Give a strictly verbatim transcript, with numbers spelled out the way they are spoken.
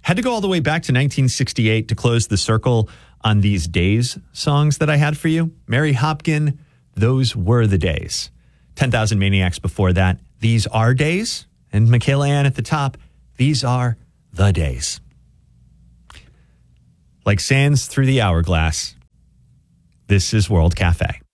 Had to go all the way back to nineteen sixty-eight to close the circle on these days songs that I had for you. Mary Hopkin, Those Were the Days. ten thousand Maniacs before that, These Are Days. And Michaela Ann at the top, These Are the Days. Like sands through the hourglass, this is World Cafe.